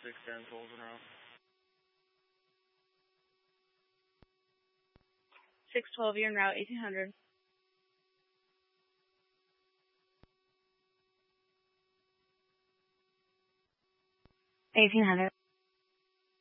610 tolls in a row. 612, you're en route, 1800. 1800.